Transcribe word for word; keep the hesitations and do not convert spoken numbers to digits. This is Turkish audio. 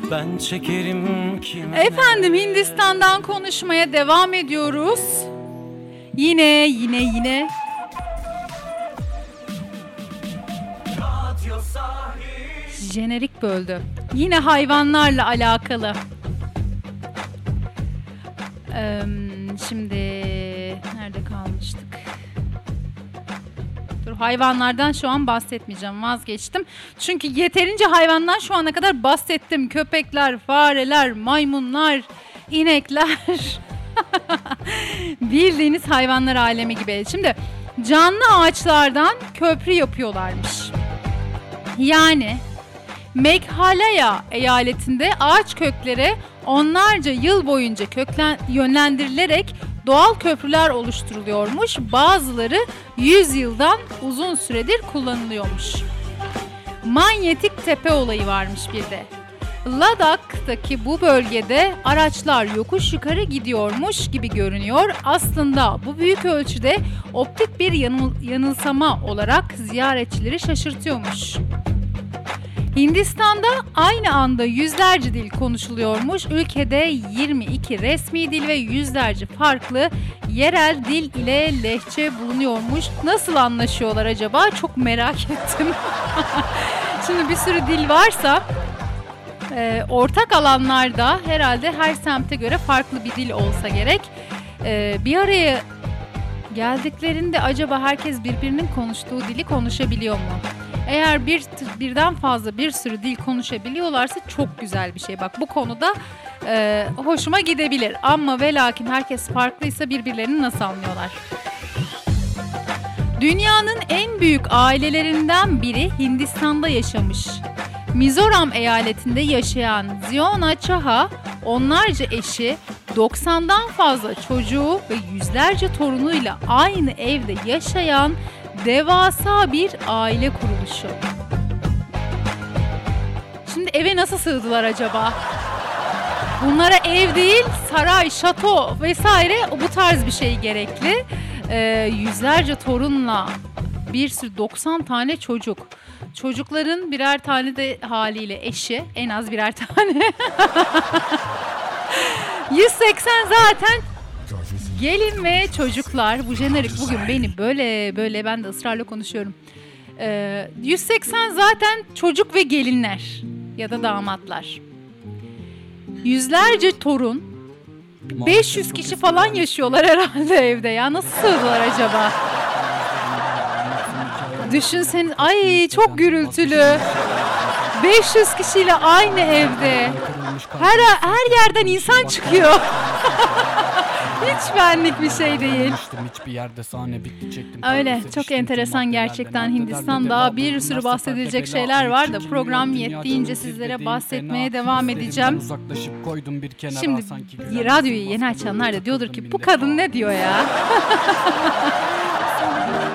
Ben çekerim kime. Efendim, Hindistan'dan konuşmaya devam ediyoruz. Yine yine yine jenerik böldü. Yine hayvanlarla alakalı. Ee, şimdi nerede kalmıştık? Dur, hayvanlardan şu an bahsetmeyeceğim, vazgeçtim. Çünkü yeterince hayvandan şu ana kadar bahsettim. Köpekler, fareler, maymunlar, inekler. Bildiğiniz hayvanlar alemi gibi. Şimdi canlı ağaçlardan köprü yapıyorlarmış. Yani Meghalaya eyaletinde ağaç köklere onlarca yıl boyunca köklen, yönlendirilerek doğal köprüler oluşturuluyormuş. Bazıları yüz yıldan uzun süredir kullanılıyormuş. Manyetik tepe olayı varmış bir de. Ladak'taki bu bölgede araçlar yokuş yukarı gidiyormuş gibi görünüyor. Aslında bu büyük ölçüde optik bir yanıl, yanılsama olarak ziyaretçileri şaşırtıyormuş. Hindistan'da aynı anda yüzlerce dil konuşuluyormuş. Ülkede yirmi iki resmi dil ve yüzlerce farklı yerel dil ile lehçe bulunuyormuş. Nasıl anlaşıyorlar acaba? Çok merak ettim. Şimdi bir sürü dil varsa e, ortak alanlarda herhalde her semte göre farklı bir dil olsa gerek. E, bir araya geldiklerinde acaba herkes birbirinin konuştuğu dili konuşabiliyor mu? Eğer bir birden fazla bir sürü dil konuşabiliyorlarsa çok güzel bir şey. Bak, bu konuda e, hoşuma gidebilir. Ama ve lakin herkes farklıysa birbirlerini nasıl anlıyorlar? Dünyanın en büyük ailelerinden biri Hindistan'da yaşamış. Mizoram eyaletinde yaşayan Ziona Chaha, onlarca eşi, doksandan fazla çocuğu ve yüzlerce torunuyla aynı evde yaşayan devasa bir aile kuruluşu. Şimdi eve nasıl sığdılar acaba? Bunlara ev değil, saray, şato vesaire, bu tarz bir şey gerekli. Ee, yüzlerce torunla bir sürü doksan tane çocuk. Çocukların birer tane de haliyle eşi, en az birer tane. yüz seksen zaten gelin ve çocuklar. Bu jenerik bugün beni böyle böyle, ben de ısrarla konuşuyorum. Ee, yüz seksen zaten çocuk ve gelinler ya da damatlar. Yüzlerce torun, beş yüz kişi falan yaşıyorlar herhalde evde ya. Nasıl sığdılar acaba? Düşünseniz, ay çok gürültülü. beş yüz kişiyle aynı evde. Her her yerden insan çıkıyor. Hiç benlik bir şey değil. Öyle, çok enteresan gerçekten. Hindistan'da bir sürü bahsedilecek şeyler var da program yettiğince sizlere bahsetmeye devam edeceğim. Şimdi radyoyu yeni açanlar da diyordur ki bu kadın ne diyor ya?